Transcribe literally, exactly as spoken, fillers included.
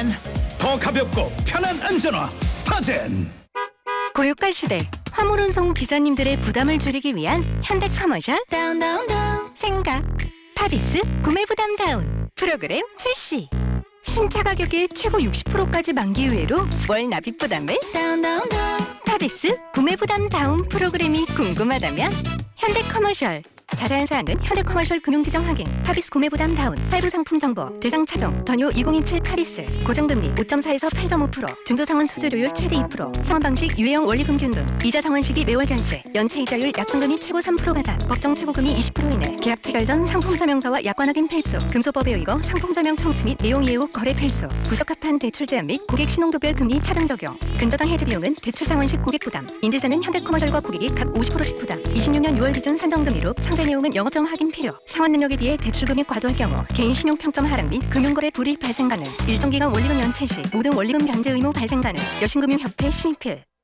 더 가볍고 편한 안전화 스타젠. 고유가 시대 화물 운송 기사님들의 부담을 줄이기 위한 현대커머셜 다운 다운 다운 생각 파비스 구매 부담 다운 프로그램 출시. 신차 가격의 최고 육십 퍼센트까지 만기 후회로 월 납입 부담을 다운 다운 다운 파비스 구매 부담 다운 프로그램이 궁금하다면 현대커머셜. 자세한 사항은 현대커머셜 금융지정 확인, 파비스 구매부담 다운, 할부 상품 정보, 대상 차종, 더뉴 이천이십칠 파비스, 고정금리 오 점 사에서 팔 점 오 퍼센트, 중도상환 수수료율 최대 이 퍼센트, 상환방식 유예형 원리금균 등, 이자 상환시기 매월 결제, 연체 이자율 약정금리 최고 삼 퍼센트 가산, 법정 최고금리 이십 퍼센트 이내, 계약 체결 전 상품 설명서와 약관 확인 필수, 금소법에 의거 상품 설명 청취 및 내용 이해 후 거래 필수, 부적합한 대출 제한 및 고객 신용도별 금리 차등 적용, 근저당 해지 비용은 대출 상환식 고객 부담, 인지세는 현대커머셜과 고객이 각 오십 퍼센트씩 부담, 이십육 년 유월 기준 산정금리로 상세 내용은 영업점 확인 필요, 상환 능력에 비해 대출 금액 과도할 경우 개인 신용 평점 하락 및 금융거래 불이익 발생 가능, 일정 기간 원리금 연체 시 모든 원리금 변제 의무 발생 가능, 여신금융협회 심의필.